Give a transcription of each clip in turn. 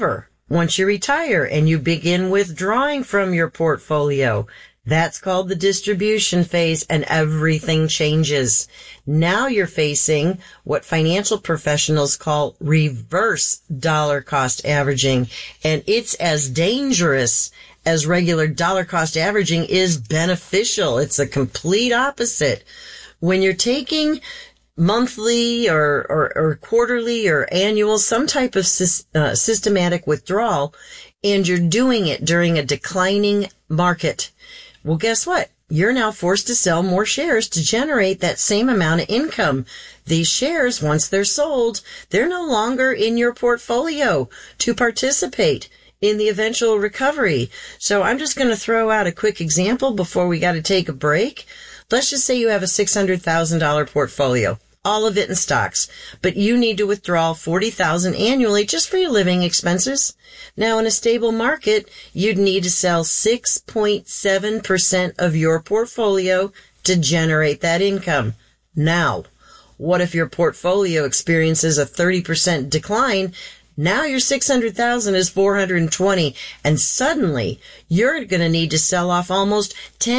However, once you retire and you begin withdrawing from your portfolio, that's called the distribution phase, and everything changes. Now you're facing what financial professionals call reverse dollar cost averaging, and it's as dangerous as regular dollar cost averaging is beneficial. It's a complete opposite. When you're taking monthly or quarterly or annual, some type of systematic withdrawal, and you're doing it during a declining market, well, guess what? You're now forced to sell more shares to generate that same amount of income. These shares, once they're sold, they're no longer in your portfolio to participate in the eventual recovery. So I'm just going to throw out a quick example before we got to take a break. Let's just say you have a $600,000 portfolio, all of it in stocks, but you need to withdraw $40,000 annually just for your living expenses. Now, in a stable market, you'd need to sell 6.7% of your portfolio to generate that income. Now, what if your portfolio experiences a 30% decline? Now your $600,000 is $420,000, and suddenly you're going to need to sell off almost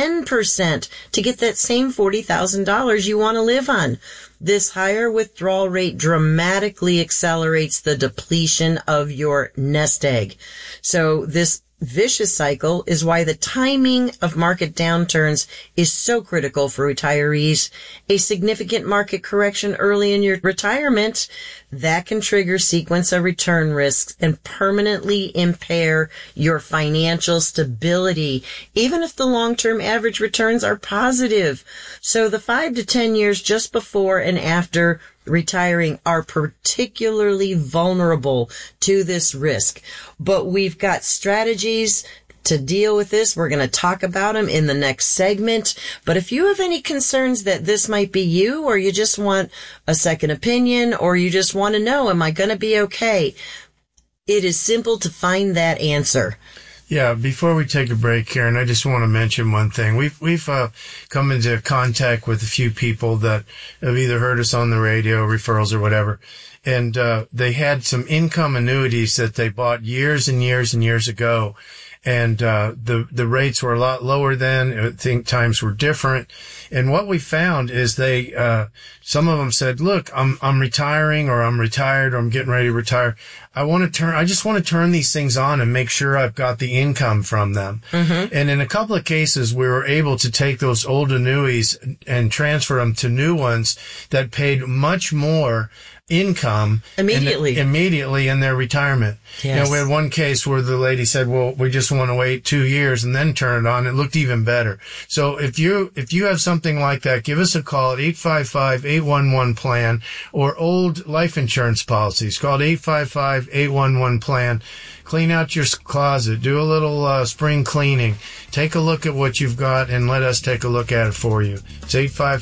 10% to get that same $40,000 you want to live on. This higher withdrawal rate dramatically accelerates the depletion of your nest egg. So this vicious cycle is why the timing of market downturns is so critical for retirees. A significant market correction early in your retirement, that can trigger sequence of return risks and permanently impair your financial stability, even if the long-term average returns are positive. So the 5 to 10 years just before and after retiring are particularly vulnerable to this risk. But we've got strategies to deal with this. We're going to talk about them in the next segment. But if you have any concerns that this might be you, or you just want a second opinion, or you just want to know, am I going to be okay? It is simple to find that answer. Yeah, before we take a break, Karen, I just want to mention one thing. We've come into contact with a few people that have either heard us on the radio, referrals or whatever, and they had some income annuities that they bought years and years and years ago. And the rates were a lot lower then. I think times were different. And what we found is some of them said, look, I'm retiring, or I'm retired, or I'm getting ready to retire. I just want to turn these things on and make sure I've got the income from them. Mm-hmm. And in a couple of cases, we were able to take those old annuities and transfer them to new ones that paid much more income immediately in their retirement. Yes. You know, we had one case where the lady said, well, we just want to wait 2 years and then turn it on. It looked even better. So if you have something like that, give us a call at 855-811-PLAN, or old life insurance policies called 855-811-PLAN. Clean out your closet. Do a little spring cleaning. Take a look at what you've got and let us take a look at it for you. It's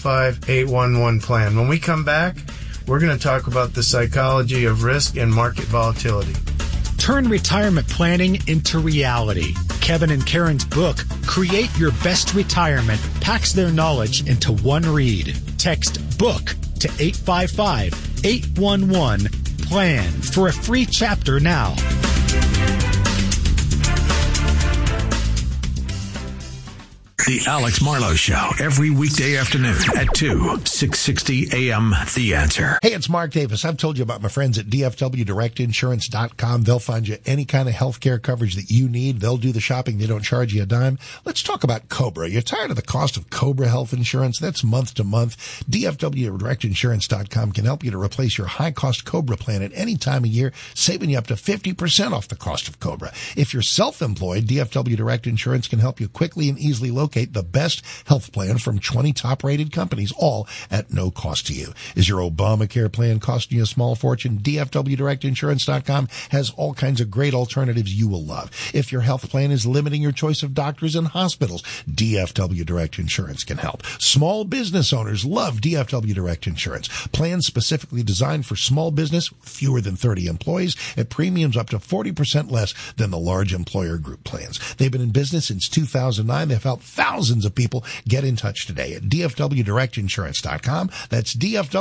855-811-PLAN. When we come back, we're going to talk about the psychology of risk and market volatility. Turn retirement planning into reality. Kevin and Karen's book, Create Your Best Retirement, packs their knowledge into one read. Text BOOK to 855-811-PLAN for a free chapter now. The Alex Marlowe Show, every weekday afternoon at 2, 660 AM, The Answer. Hey, it's Mark Davis. I've told you about my friends at DFWDirectInsurance.com. They'll find you any kind of health care coverage that you need. They'll do the shopping. They don't charge you a dime. Let's talk about Cobra. You're tired of the cost of Cobra health insurance? That's month to month. DFWDirectInsurance.com can help you to replace your high-cost Cobra plan at any time of year, saving you up to 50% off the cost of Cobra. If you're self-employed, DFW Direct Insurance can help you quickly and easily locate the best health plan from 20 top-rated companies, all at no cost to you. Is your Obamacare plan costing you a small fortune? DFWDirectInsurance.com has all kinds of great alternatives you will love. If your health plan is limiting your choice of doctors and hospitals, DFW Direct Insurance can help. Small business owners love DFW Direct Insurance. Plans specifically designed for small business, fewer than 30 employees, at premiums up to 40% less than the large employer group plans. They've been in business since 2009. They've helped thousands of people. Get in touch today at DFWDirectInsurance.com. That's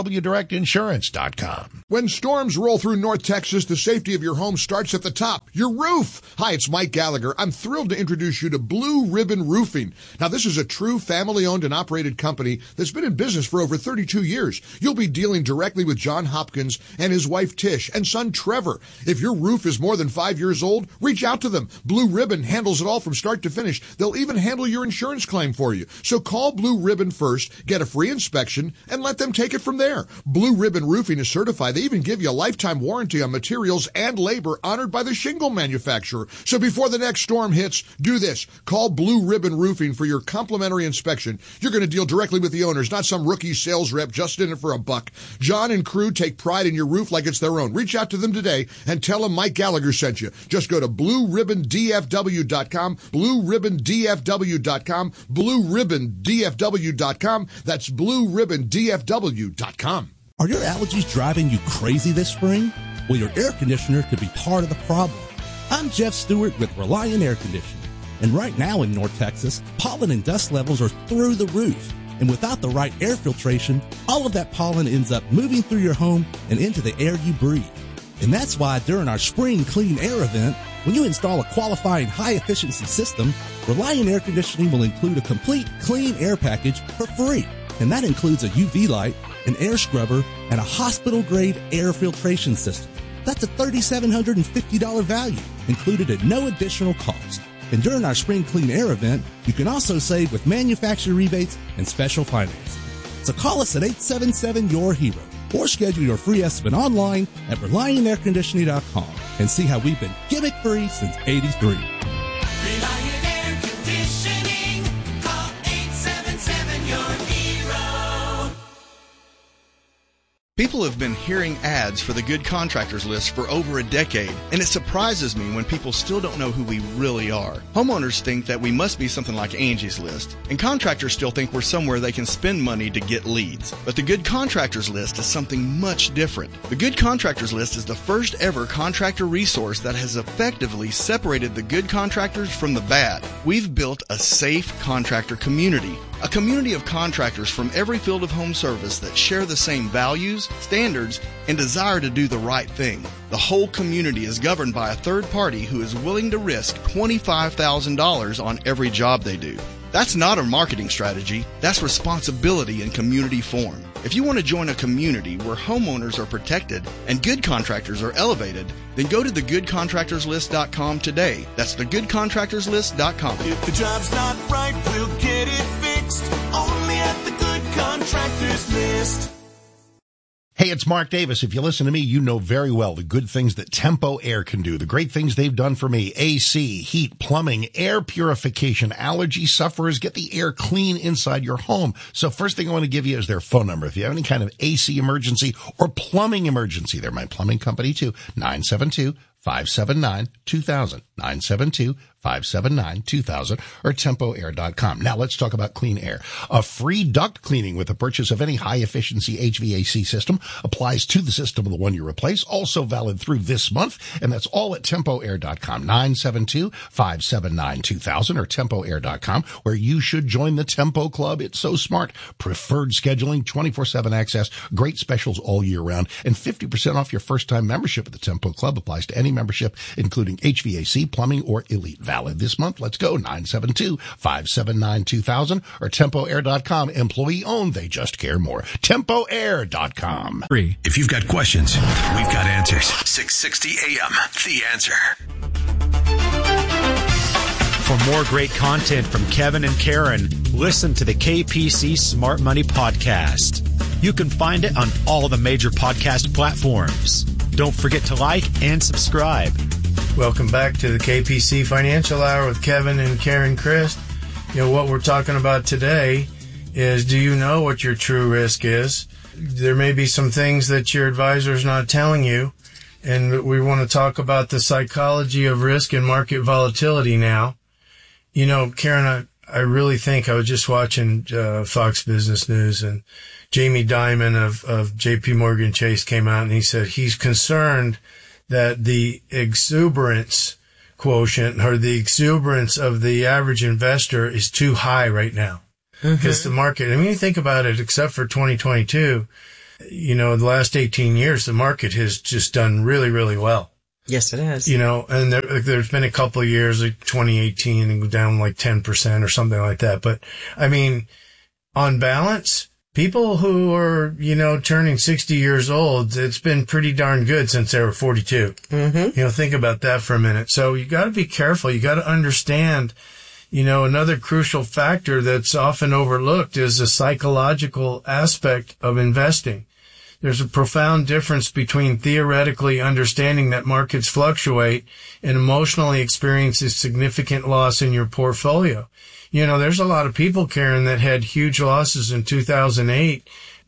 DFWDirectInsurance.com. When storms roll through North Texas, the safety of your home starts at the top, your roof. Hi, it's Mike Gallagher. I'm thrilled to introduce you to Blue Ribbon Roofing. Now, this is a true family-owned and operated company that's been in business for over 32 years. You'll be dealing directly with John Hopkins and his wife Tish and son Trevor. If your roof is more than 5 years old, reach out to them. Blue Ribbon handles it all from start to finish. They'll even handle your insurance claim for you. So call Blue Ribbon first, get a free inspection, and let them take it from there. Blue Ribbon Roofing is certified. They even give you a lifetime warranty on materials and labor honored by the shingle manufacturer. So before the next storm hits, do this. Call Blue Ribbon Roofing for your complimentary inspection. You're going to deal directly with the owners, not some rookie sales rep just in it for a buck. John and crew take pride in your roof like it's their own. Reach out to them today and tell them Mike Gallagher sent you. Just go to BlueRibbonDFW.com, BlueRibbonDFW.com, BlueRibbonDFW.com. That's BlueRibbonDFW.com. Are your allergies driving you crazy this spring? Well, your air conditioner could be part of the problem. I'm Jeff Stewart with Reliant Air Conditioning. And right now in North Texas, pollen and dust levels are through the roof. And without the right air filtration, all of that pollen ends up moving through your home and into the air you breathe. And that's why during our spring clean air event, when you install a qualifying high-efficiency system, Reliant Air Conditioning will include a complete clean air package for free. And that includes a UV light, an air scrubber, and a hospital-grade air filtration system. That's a $3,750 value, included at no additional cost. And during our Spring Clean Air event, you can also save with manufacturer rebates and special financing. So call us at 877-YOUR-HERO or schedule your free estimate online at ReliantAirConditioning.com and see how we've been gimmick-free since '83. Reliant Air Conditioning. Call 877-YOUR-HERO. People have been hearing ads for the Good Contractors List for over a decade, and it surprises me when people still don't know who we really are. Homeowners think that we must be something like Angie's List, and contractors still think we're somewhere they can spend money to get leads. But the Good Contractors List is something much different. The Good Contractors List is the first ever contractor resource that has effectively separated the good contractors from the bad. We've built a safe contractor community. A community of contractors from every field of home service that share the same values, standards, and desire to do the right thing. The whole community is governed by a third party who is willing to risk $25,000 on every job they do. That's not a marketing strategy. That's responsibility in community form. If you want to join a community where homeowners are protected and good contractors are elevated, then go to thegoodcontractorslist.com today. That's thegoodcontractorslist.com. If the job's not right, we'll get it fixed. Only at the Good Contractors List. Hey, it's Mark Davis. If you listen to me, you know very well the good things that Tempo Air can do, the great things they've done for me. AC, heat, plumbing, air purification. Allergy sufferers, get the air clean inside your home. So first thing I want to give you is their phone number. If you have any kind of AC emergency or plumbing emergency, they're my plumbing company too, 972-579-2000, 972-579-2000, or TempoAir.com. Now let's talk about clean air. A free duct cleaning with the purchase of any high-efficiency HVAC system applies to the system of the one you replace, also valid through this month, and that's all at TempoAir.com, 972-579-2000, or TempoAir.com, where you should join the Tempo Club. It's so smart. Preferred scheduling, 24/7 access, great specials all year round, and 50% off your first-time membership at the Tempo Club applies to any membership, including HVAC, plumbing, or Elite. Valid this month. Let's go. 972-579-2000 or TempoAir.com. Employee owned. They just care more. TempoAir.com. If you've got questions, we've got answers. 660 AM, The Answer. For more great content from Kevin and Karen, listen to the KPC Smart Money Podcast. You can find it on all the major podcast platforms. Don't forget to like and subscribe. Welcome back to the KPC Financial Hour with Kevin and Karen Christ. You know, what we're talking about today is, do you know what your true risk is? There may be some things that your advisor is not telling you, and we want to talk about the psychology of risk and market volatility now. You know, Karen, I really think I was just watching Fox Business News, and Jamie Dimon of JP Morgan Chase came out and he said he's concerned that the exuberance, quotient or the exuberance of the average investor is too high right now. Because the market, I mean, you think about it, except for 2022, the last 18 years, the market has just done really, really well. Yes, it has. And there's been a couple of years, like 2018, and down like 10% or something like that. But I mean, on balance, people who are, turning 60 years old, it's been pretty darn good since they were 42. Think about that for a minute. So you got to be careful. You got to understand, another crucial factor that's often overlooked is the psychological aspect of investing. There's a profound difference between theoretically understanding that markets fluctuate and emotionally experiencing significant loss in your portfolio. There's a lot of people, Karen, that had huge losses in 2008,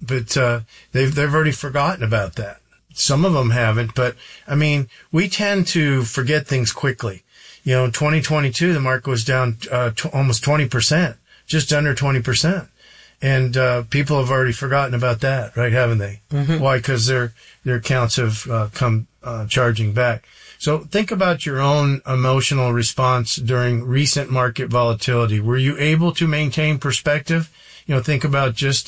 but they've already forgotten about that. Some of them haven't, but I mean, we tend to forget things quickly. In 2022, the market was down almost 20%, just under 20%. And people have already forgotten about that, right, haven't they? Why? Because their accounts have come charging back. So think about your own emotional response during recent market volatility. Were you able to maintain perspective? Think about just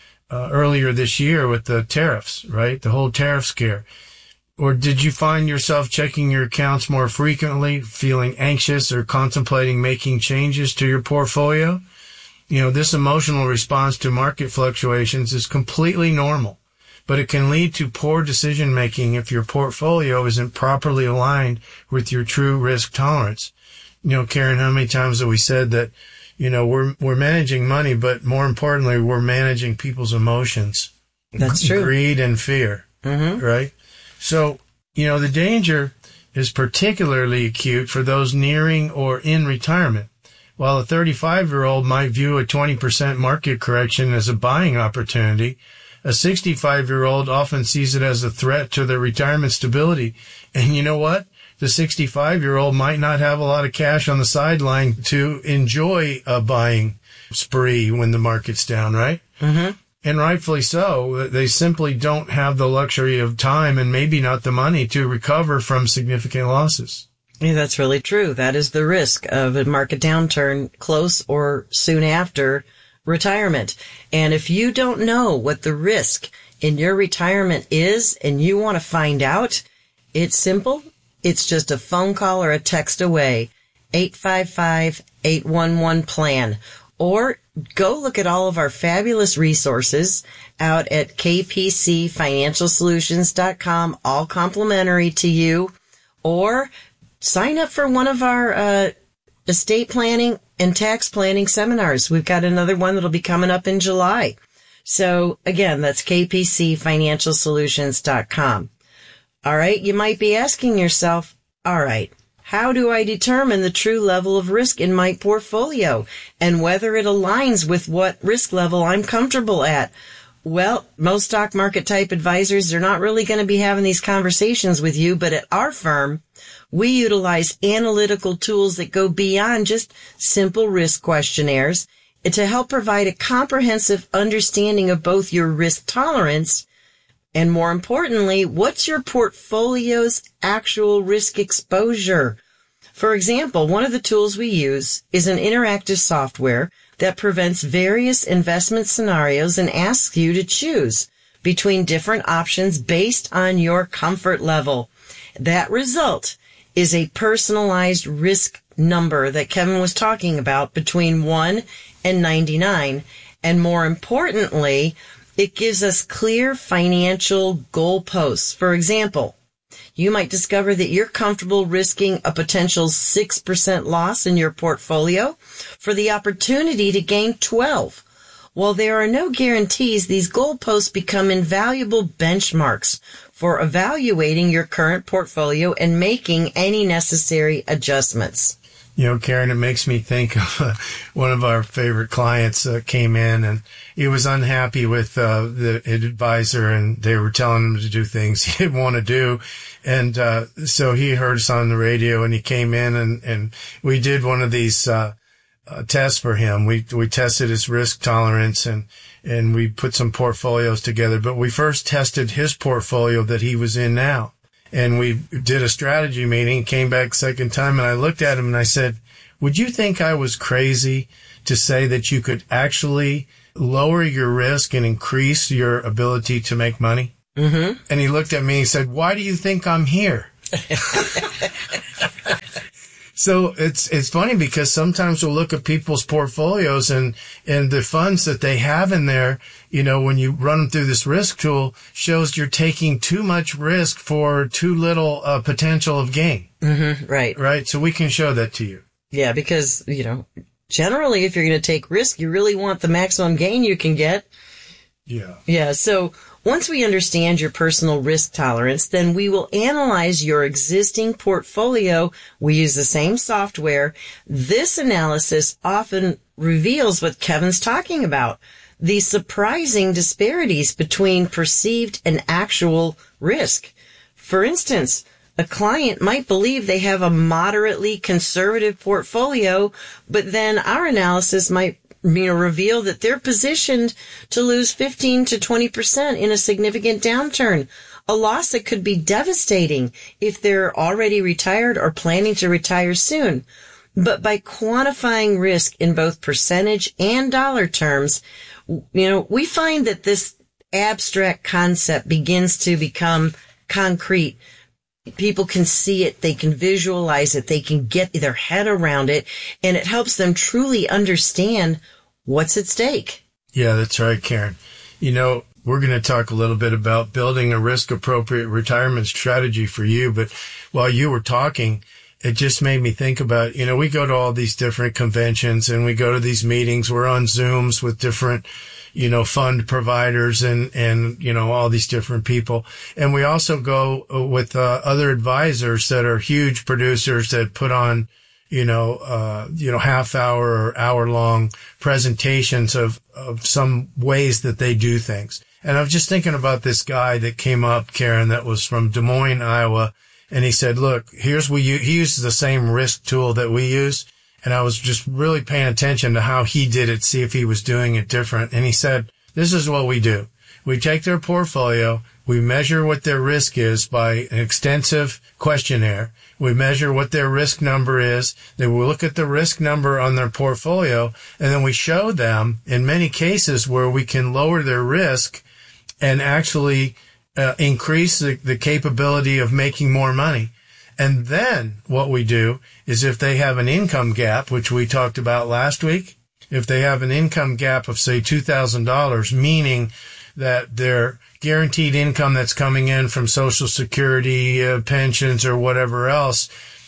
earlier this year with the tariffs, right? The whole tariff scare. Or did you find yourself checking your accounts more frequently, feeling anxious or contemplating making changes to your portfolio? This emotional response to market fluctuations is completely normal, but it can lead to poor decision making if your portfolio isn't properly aligned with your true risk tolerance. Karen, how many times have we said that, we're managing money, but more importantly, we're managing people's emotions. That's true. Greed and fear, right? So, the danger is particularly acute for those nearing or in retirement. While a 35-year-old might view a 20% market correction as a buying opportunity, a 65-year-old often sees it as a threat to their retirement stability. And you know what? The 65-year-old might not have a lot of cash on the sideline to enjoy a buying spree when the market's down, right? And rightfully so. They simply don't have the luxury of time and maybe not the money to recover from significant losses. Yeah, that's really true. That is the risk of a market downturn close or soon after retirement. And if you don't know what the risk in your retirement is and you want to find out, it's simple. It's just a phone call or a text away. 855-811-PLAN. Or go look at all of our fabulous resources out at kpcfinancialsolutions.com, all complimentary to you. Or sign up for one of our estate planning and tax planning seminars. We've got another one that'll be coming up in July. So again, that's kpcfinancialsolutions.com. All right, you might be asking yourself, all right, how do I determine the true level of risk in my portfolio and whether it aligns with what risk level I'm comfortable at? Well, most stock market type advisors are not really going to be having these conversations with you, but at our firm, we utilize analytical tools that go beyond just simple risk questionnaires to help provide a comprehensive understanding of both your risk tolerance and, more importantly, what's your portfolio's actual risk exposure. For example, one of the tools we use is an interactive software that prevents various investment scenarios and asks you to choose between different options based on your comfort level. That result is a personalized risk number that Kevin was talking about between 1 and 99. And more importantly, it gives us clear financial goalposts. For example, you might discover that you're comfortable risking a potential 6% loss in your portfolio for the opportunity to gain 12. While there are no guarantees, these goalposts become invaluable benchmarks for evaluating your current portfolio and making any necessary adjustments. Karen, it makes me think of one of our favorite clients came in and he was unhappy with the advisor and they were telling him to do things he didn't want to do. And so he heard us on the radio and he came in and we did one of these tests for him. We tested his risk tolerance and we put some portfolios together. But we first tested his portfolio that he was in now. and we did a strategy meeting, came back second time, and I looked at him and I said, would you think I was crazy to say that you could actually lower your risk and increase your ability to make money? Mm-hmm. And he looked at me and said, why do you think I'm here? So it's funny because sometimes we'll look at people's portfolios and the funds that they have in there, you know, when you run them through this risk tool, shows you're taking too much risk for too little potential of gain. Mm-hmm. Right. Right. So we can show that to you. Yeah, because, you know, generally if you're going to take risk, you really want the maximum gain you can get. Yeah. Yeah. So once we understand your personal risk tolerance, then we will analyze your existing portfolio. We use the same software. This analysis often reveals what Kevin's talking about, the surprising disparities between perceived and actual risk. For instance, a client might believe they have a moderately conservative portfolio, but then our analysis might reveal that they're positioned to lose 15 to 20% in a significant downturn, a loss that could be devastating if they're already retired or planning to retire soon. But by quantifying risk in both percentage and dollar terms, you know, we find that this abstract concept begins to become concrete. People can see it, they can visualize it, they can get their head around it, and it helps them truly understand what's at stake. Yeah, that's right, Karen. You know, we're going to talk a little bit about building a risk-appropriate retirement strategy for you, but while you were talking, it just made me think about, you know, we go to all these different conventions and we go to these meetings. We're on Zooms with different, you know, fund providers and, you know, all these different people. And we also go with other advisors that are huge producers that put on, half hour or hour long presentations of some ways that they do things. And I was just thinking about this guy that came up, Karen, that was from Des Moines, Iowa. And he said, look, he uses the same risk tool that we use. And I was just really paying attention to how he did it, see if he was doing it different. And he said, this is what we do. We take their portfolio. We measure what their risk is by an extensive questionnaire. We measure what their risk number is. Then we look at the risk number on their portfolio. And then we show them in many cases where we can lower their risk and actually increase the capability of making more money. And then what we do is if they have an income gap, which we talked about last week, if they have an income gap of, say, $2,000, meaning that their guaranteed income that's coming in from Social Security, pensions, or whatever else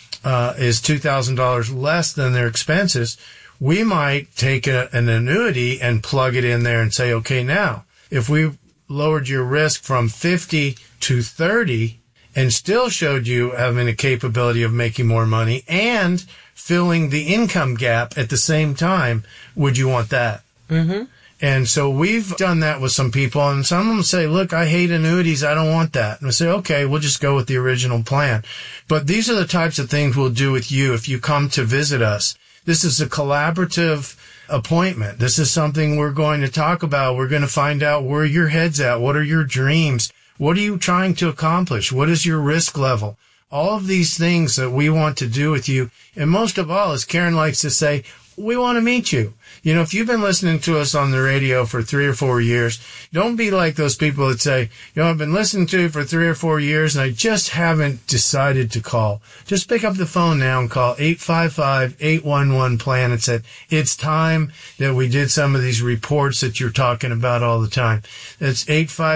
is $2,000 less than their expenses, we might take an annuity and plug it in there and say, okay, now, if we lowered your risk from 50 to 30 and still showed you having a capability of making more money and filling the income gap at the same time, would you want that? Mm-hmm. And so we've done that with some people, and some of them say, look, I hate annuities, I don't want that. And I say, okay, we'll just go with the original plan. But these are the types of things we'll do with you if you come to visit us. This is a collaborative appointment. This is something we're going to talk about. We're going to find out where your head's at. What are your dreams? What are you trying to accomplish? What is your risk level? All of these things that we want to do with you. And most of all, as Karen likes to say, we want to meet you. You know, if you've been listening to us on the radio for 3 or 4 years, don't be like those people that say, I've been listening to you for 3 or 4 years and I just haven't decided to call. Just pick up the phone now and call 855-811-PLAN and say, it's time that we did some of these reports that you're talking about all the time. That's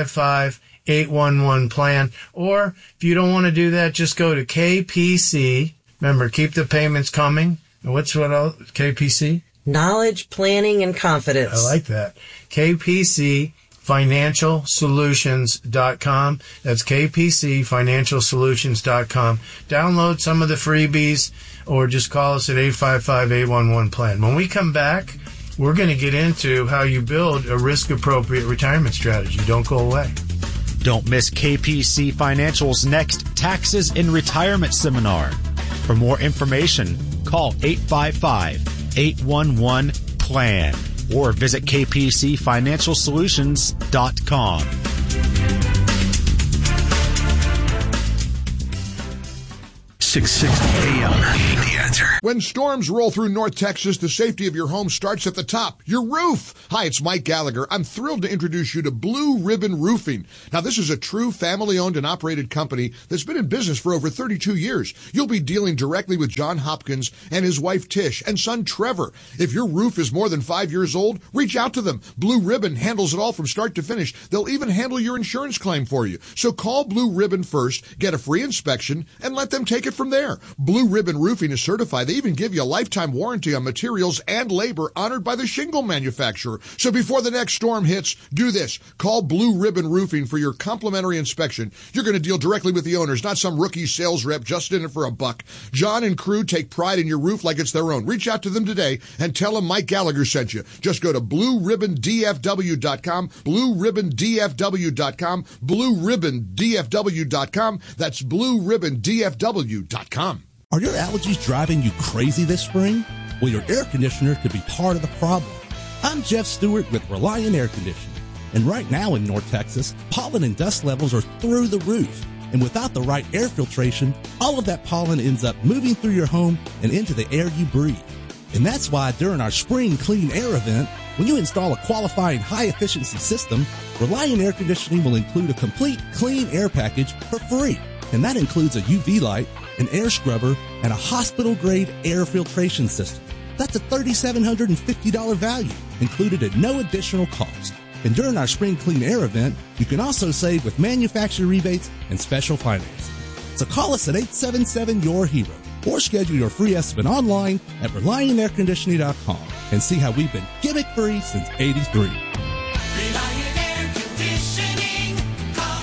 855-811-PLAN. Or if you don't want to do that, just go to KPC. Remember, keep the payments coming. What's what else? KPC? Knowledge, planning, and confidence. I like that. KPCFinancialSolutions.com. That's KPCFinancialSolutions.com. Download some of the freebies or just call us at 855-811-PLAN. When we come back, we're going to get into how you build a risk-appropriate retirement strategy. Don't go away. Don't miss KPC Financial's next Taxes in Retirement seminar. For more information, call 855-811-PLAN or visit kpcfinancialsolutions.com. 660 AM. The Answer. When storms roll through North Texas, the safety of your home starts at the top, your roof. Hi, it's Mike Gallagher. I'm thrilled to introduce you to Blue Ribbon Roofing. Now, this is a true family-owned and operated company that's been in business for over 32 years. You'll be dealing directly with John Hopkins and his wife Tish and son Trevor. If your roof is more than 5 years old, reach out to them. Blue Ribbon handles it all from start to finish. They'll even handle your insurance claim for you. So call Blue Ribbon first, get a free inspection, and let them take it from there. Blue Ribbon Roofing is certified. They even give you a lifetime warranty on materials and labor honored by the shingle manufacturer. So before the next storm hits, do this. Call Blue Ribbon Roofing for your complimentary inspection. You're going to deal directly with the owners, not some rookie sales rep just in it for a buck. John and crew take pride in your roof like it's their own. Reach out to them today and tell them Mike Gallagher sent you. Just go to BlueRibbonDFW.com, BlueRibbonDFW.com, BlueRibbonDFW.com. That's BlueRibbonDFW.com. Are your allergies driving you crazy this spring? Well, your air conditioner could be part of the problem. I'm Jeff Stewart with Reliant Air Conditioning. And right now in North Texas, pollen and dust levels are through the roof. And without the right air filtration, all of that pollen ends up moving through your home and into the air you breathe. And that's why during our Spring Clean Air event, when you install a qualifying high-efficiency system, Reliant Air Conditioning will include a complete clean air package for free. And that includes a UV light, an air scrubber, and a hospital-grade air filtration system. That's a $3,750 value, included at no additional cost. And during our Spring Clean Air event, you can also save with manufacturer rebates and special financing. So call us at 877-YOUR-HERO or schedule your free estimate online at ReliantAirConditioning.com and see how we've been gimmick-free since '83. Reliant Air Conditioning. Call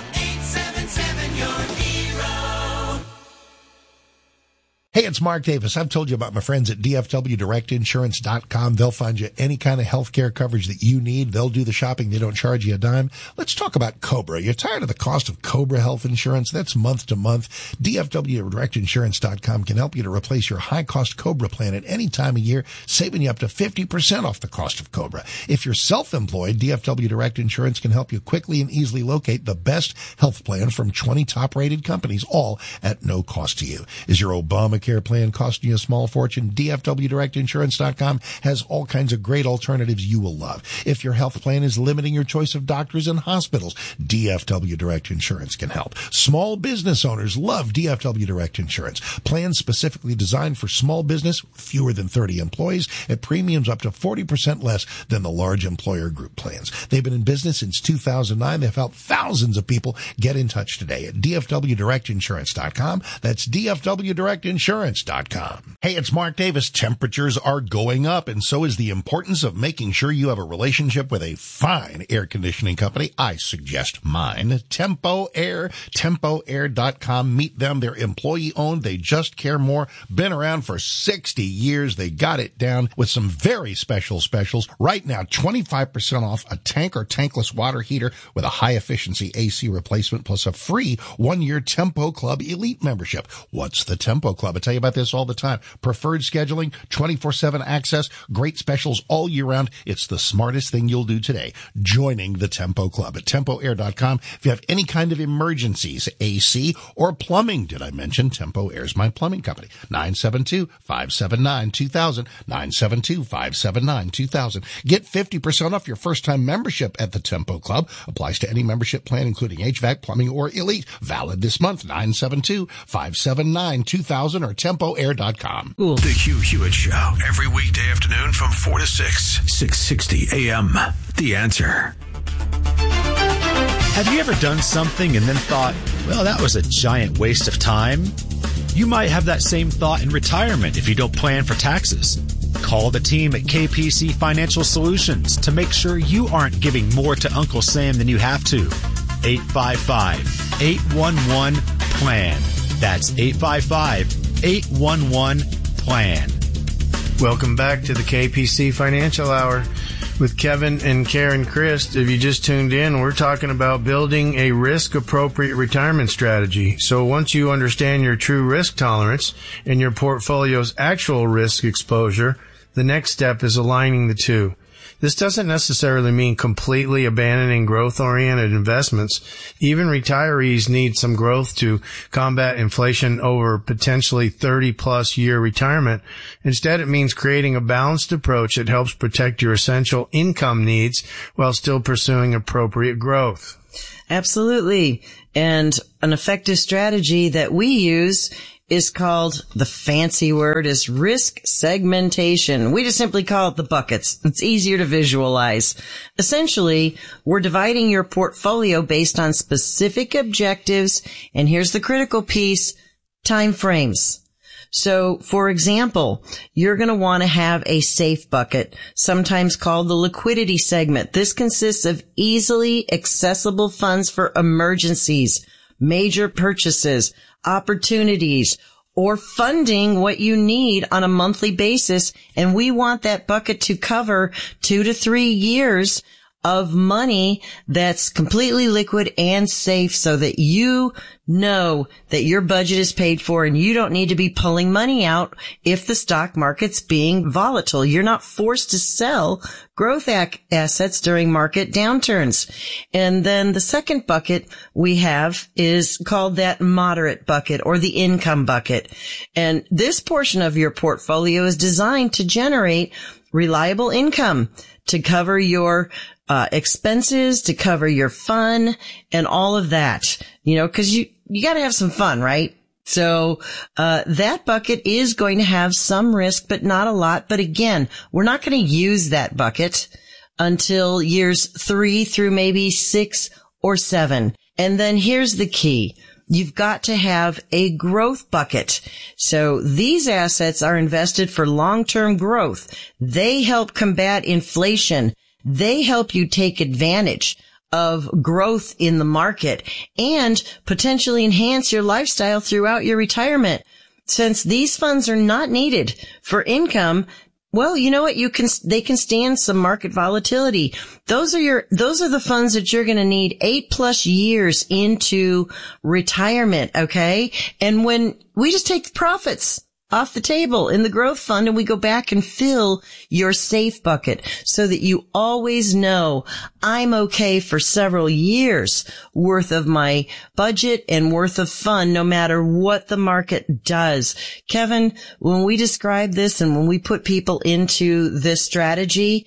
877-YOUR-HERO. Hey, it's Mark Davis. I've told you about my friends at DFWDirectInsurance.com. They'll find you any kind of health care coverage that you need. They'll do the shopping. They don't charge you a dime. Let's talk about Cobra. You're tired of the cost of Cobra health insurance? That's month to month. DFWDirectInsurance.com can help you to replace your high-cost Cobra plan at any time of year, saving you up to 50% off the cost of Cobra. If you're self-employed, DFW Direct Insurance can help you quickly and easily locate the best health plan from 20 top-rated companies, all at no cost to you. Is your Obamacare plan costing you a small fortune? DFWDirectInsurance.com has all kinds of great alternatives you will love. If your health plan is limiting your choice of doctors and hospitals, DFW Direct Insurance can help. Small business owners love DFW Direct Insurance. Plans specifically designed for small business, fewer than 30 employees, at premiums up to 40% less than the large employer group plans. They've been in business since 2009. They've helped thousands of people. Get in touch today at DFWDirectInsurance.com. That's DFWDirectInsurance.com. Hey, it's Mark Davis. Temperatures are going up, and so is the importance of making sure you have a relationship with a fine air conditioning company. I suggest mine, Tempo Air, TempoAir.com. Meet them. They're employee-owned. They just care more. Been around for 60 years. They got it down with some very special specials. Right now, 25% off a tank or tankless water heater with a high-efficiency AC replacement plus a free 1-year Tempo Club Elite membership. What's the Tempo Club? I tell you about this all the time. Preferred scheduling, 24/7 access, great specials all year round. It's the smartest thing you'll do today. Joining the Tempo Club at TempoAir.com. If you have any kind of emergencies, AC or plumbing, did I mention Tempo Air's my plumbing company? 972-579-2000, 972-579-2000. Get 50% off your first-time membership at the Tempo Club. Applies to any membership plan, including HVAC, plumbing, or Elite. Valid this month, 972-579-2000 or TempoAir.com. Cool. The Hugh Hewitt Show, every weekday afternoon from 4 to 6, 660 AM. The Answer. Have you ever done something and then thought, well, that was a giant waste of time? You might have that same thought in retirement if you don't plan for taxes. Call the team at KPC Financial Solutions to make sure you aren't giving more to Uncle Sam than you have to. 855-811-PLAN. That's 855-811-PLAN. Welcome back to the KPC Financial Hour with Kevin and Karen Christ. If you just tuned in, we're talking about building a risk-appropriate retirement strategy. So once you understand your true risk tolerance and your portfolio's actual risk exposure, the next step is aligning the two. This doesn't necessarily mean completely abandoning growth-oriented investments. Even retirees need some growth to combat inflation over potentially 30-plus year retirement. Instead, it means creating a balanced approach that helps protect your essential income needs while still pursuing appropriate growth. Absolutely. And an effective strategy that we use is called, the fancy word is risk segmentation. We just simply call it the buckets. It's easier to visualize. Essentially, we're dividing your portfolio based on specific objectives. And here's the critical piece, time frames. So, for example, you're going to want to have a safe bucket, sometimes called the liquidity segment. This consists of easily accessible funds for emergencies, major purchases, opportunities, or funding what you need on a monthly basis. And we want that bucket to cover 2 to 3 years of money that's completely liquid and safe, so that you know that your budget is paid for and you don't need to be pulling money out if the stock market's being volatile. You're not forced to sell growth assets during market downturns. And then the second bucket we have is called that moderate bucket, or the income bucket. And this portion of your portfolio is designed to generate reliable income to cover your expenses, to cover your fun and all of that, cause you gotta have some fun, right? So, that bucket is going to have some risk, but not a lot. But again, we're not going to use that bucket until years 3 through maybe 6 or 7. And then here's the key. You've got to have a growth bucket. So these assets are invested for long-term growth. They help combat inflation. They help you take advantage of growth in the market and potentially enhance your lifestyle throughout your retirement. Since these funds are not needed for income, well, you know what? They can stand some market volatility. Those are the funds that you're going to need 8+ years into retirement. Okay. And when we just take the profits off the table in the growth fund and we go back and fill your safe bucket so that you always know I'm okay for several years worth of my budget and worth of fun, no matter what the market does. Kevin, when we describe this and when we put people into this strategy,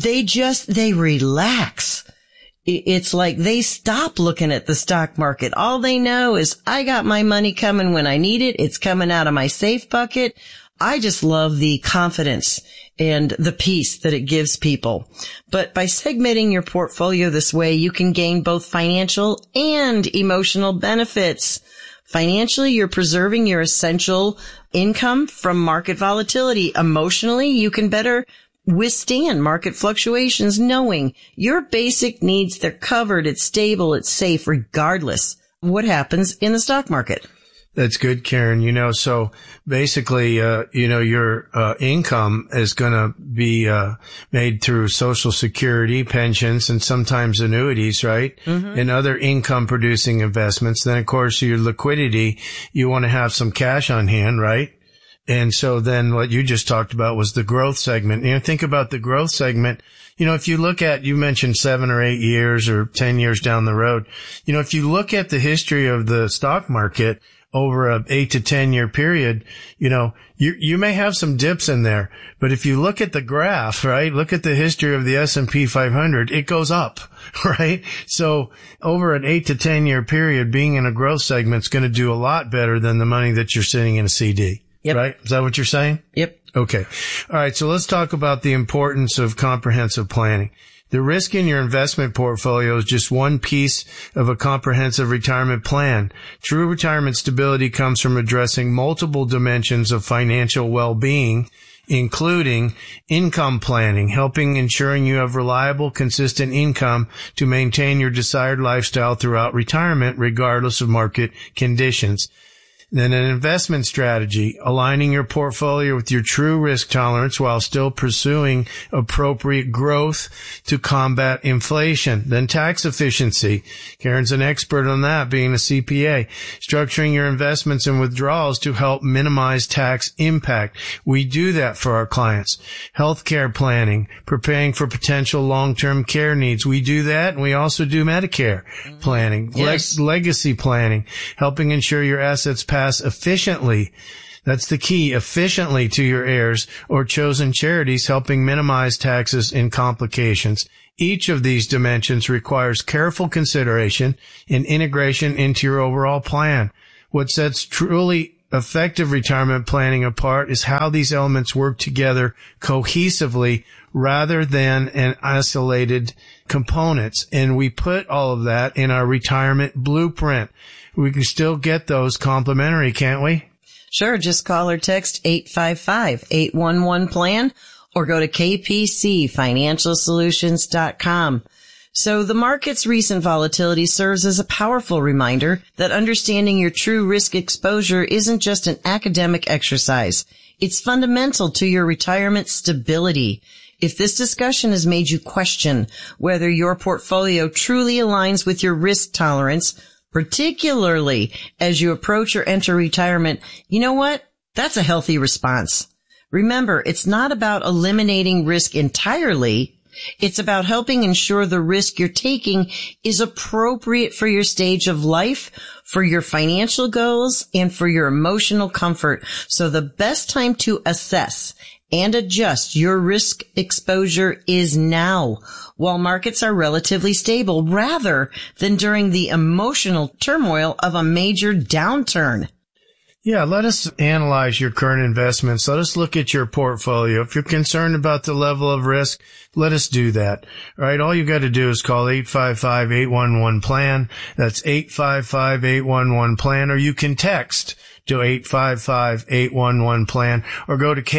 they relax. It's like they stop looking at the stock market. All they know is I got my money coming when I need it. It's coming out of my safe bucket. I just love the confidence and the peace that it gives people. But by segmenting your portfolio this way, you can gain both financial and emotional benefits. Financially, you're preserving your essential income from market volatility. Emotionally, you can better withstand market fluctuations, knowing your basic needs, they're covered, it's stable, it's safe, regardless of what happens in the stock market. That's good, Karen. So basically, your income is going to be made through Social Security, pensions, and sometimes annuities, right? Mm-hmm. And other income producing investments. Then, of course, your liquidity, you want to have some cash on hand, right? And so then what you just talked about was the growth segment. Think about the growth segment. If you look at, you mentioned 7 or 8 years or 10 years down the road, if you look at the history of the stock market over a 8 to 10 year period, you may have some dips in there, but if you look at the graph, right, look at the history of the S&P 500, it goes up, right? So over an 8 to 10 year period, being in a growth segment is going to do a lot better than the money that you're sitting in a CD. Yep. Right? Is that what you're saying? Yep. Okay. All right. So let's talk about the importance of comprehensive planning. The risk in your investment portfolio is just one piece of a comprehensive retirement plan. True retirement stability comes from addressing multiple dimensions of financial well-being, including income planning, helping ensuring you have reliable, consistent income to maintain your desired lifestyle throughout retirement, regardless of market conditions. Then an investment strategy, aligning your portfolio with your true risk tolerance while still pursuing appropriate growth to combat inflation. Then tax efficiency. Karen's an expert on that, being a CPA. Structuring your investments and withdrawals to help minimize tax impact. We do that for our clients. Healthcare planning, preparing for potential long-term care needs. We do that, and we also do Medicare planning. Yes. Legacy planning, helping ensure your assets pass efficiently. That's the key, efficiently to your heirs or chosen charities, helping minimize taxes and complications. Each of these dimensions requires careful consideration and integration into your overall plan. What sets truly effective retirement planning apart is how these elements work together cohesively rather than an isolated components. And we put all of that in our retirement blueprint. We can still get those complimentary, can't we? Sure. Just call or text 855-811-PLAN or go to kpcfinancialsolutions.com. So the market's recent volatility serves as a powerful reminder that understanding your true risk exposure isn't just an academic exercise. It's fundamental to your retirement stability. If this discussion has made you question whether your portfolio truly aligns with your risk tolerance, particularly as you approach or enter retirement, you know what? That's a healthy response. Remember, it's not about eliminating risk entirely. It's about helping ensure the risk you're taking is appropriate for your stage of life, for your financial goals, and for your emotional comfort. So the best time to assess and adjust your risk exposure is now, while markets are relatively stable, rather than during the emotional turmoil of a major downturn. Yeah, let us analyze your current investments. Let us look at your portfolio. If you're concerned about the level of risk, let us do that. All right, all you got to do is call 855-811-PLAN. That's 855-811-PLAN, or you can text to 855-811-PLAN or go to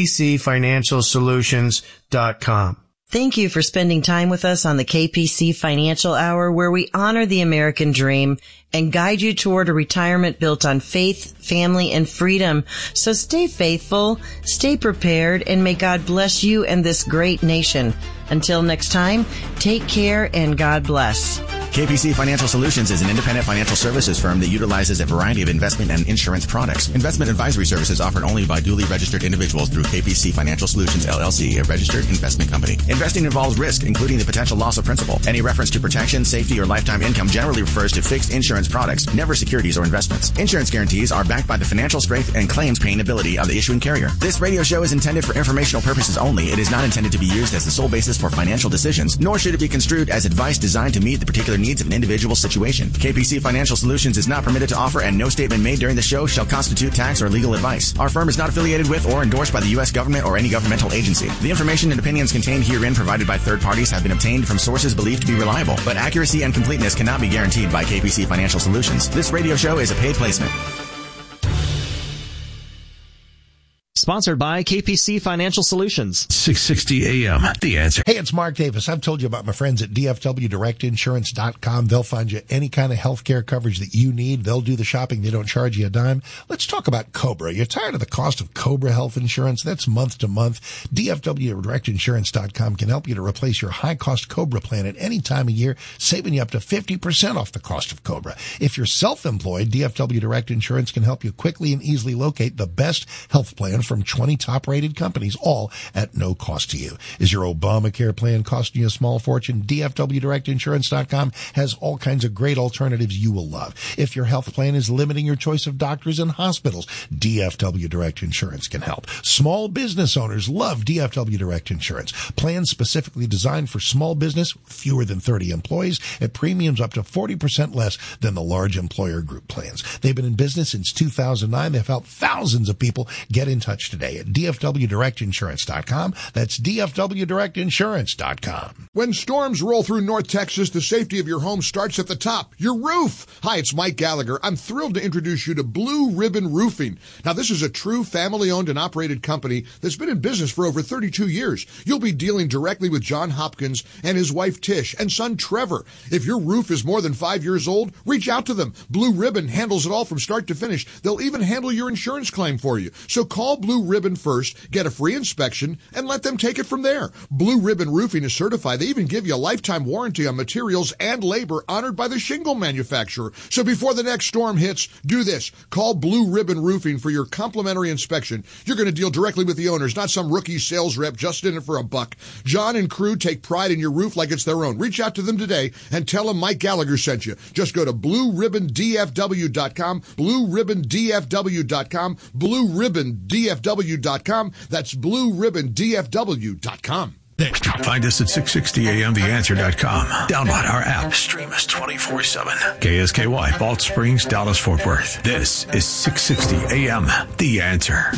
kpcfinancialsolutions.com. Thank you for spending time with us on the KPC Financial Hour, where we honor the American dream and guide you toward a retirement built on faith, family, and freedom. So stay faithful, stay prepared, and may God bless you and this great nation. Until next time, take care and God bless. KPC Financial Solutions is an independent financial services firm that utilizes a variety of investment and insurance products. Investment advisory services offered only by duly registered individuals through KPC Financial Solutions, LLC, a registered investment company. Investing involves risk, including the potential loss of principal. Any reference to protection, safety, or lifetime income generally refers to fixed insurance products, never securities or investments. Insurance guarantees are backed by the financial strength and claims paying ability of the issuing carrier. This radio show is intended for informational purposes only. It is not intended to be used as the sole basis for financial decisions, nor should it be construed as advice designed to meet the particular needs of an individual situation. KPC Financial Solutions is not permitted to offer, and no statement made during the show shall constitute tax or legal advice. Our firm is not affiliated with or endorsed by the U.S. government or any governmental agency. The information and opinions contained herein provided by third parties have been obtained from sources believed to be reliable, but accuracy and completeness cannot be guaranteed by KPC Financial Solutions. This radio show is a paid placement. Sponsored by KPC Financial Solutions. 660 AM, The Answer. Hey, it's Mark Davis. I've told you about my friends at DFWDirectInsurance.com. They'll find you any kind of health care coverage that you need. They'll do the shopping. They don't charge you a dime. Let's talk about Cobra. You're tired of the cost of Cobra health insurance? That's month to month. DFWDirectInsurance.com can help you to replace your high-cost Cobra plan at any time of year, saving you up to 50% off the cost of Cobra. If you're self-employed, DFW Direct Insurance can help you quickly and easily locate the best health plan from 20 top-rated companies, all at no cost to you. Is your Obamacare plan costing you a small fortune? DFWDirectInsurance.com has all kinds of great alternatives you will love. If your health plan is limiting your choice of doctors and hospitals, DFW Direct Insurance can help. Small business owners love DFW Direct Insurance. Plans specifically designed for small business, fewer than 30 employees, at premiums up to 40% less than the large employer group plans. They've been in business since 2009. They've helped thousands of people get in touch switch today at DFWDirectInsurance.com. That's DFWDirectInsurance.com. When storms roll through North Texas, the safety of your home starts at the top, your roof. Hi, it's Mike Gallagher. I'm thrilled to introduce you to Blue Ribbon Roofing. Now, this is a true family-owned and operated company that's been in business for over 32 years. You'll be dealing directly with John Hopkins and his wife Tish and son Trevor. If your roof is more than 5 years old, reach out to them. Blue Ribbon handles it all from start to finish. They'll even handle your insurance claim for you. So call Blue Ribbon first, get a free inspection, and let them take it from there. Blue Ribbon Roofing is certified. They even give you a lifetime warranty on materials and labor honored by the shingle manufacturer. So before the next storm hits, do this. Call Blue Ribbon Roofing for your complimentary inspection. You're going to deal directly with the owners, not some rookie sales rep just in it for a buck. John and crew take pride in your roof like it's their own. Reach out to them today and tell them Mike Gallagher sent you. Just go to BlueRibbonDFW.com, BlueRibbonDFW.com, BlueRibbonDFW.com. That's BlueRibbonDFW.com. Find us at 660amtheanswer.com. Download our app. Stream us 24/7. KSKY, Balch Springs, Dallas, Fort Worth. This is 660 AM, The Answer.